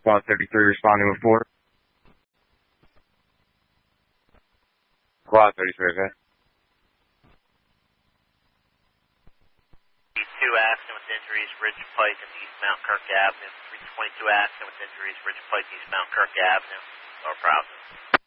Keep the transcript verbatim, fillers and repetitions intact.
Squad thirty-three responding with four. Squad thirty-three, okay. two accident with injuries, Ridge Pike and East Mount Kirk Avenue. three twenty-two accident with injuries, Ridge Pike, East Mount Kirk Avenue. Or Providence.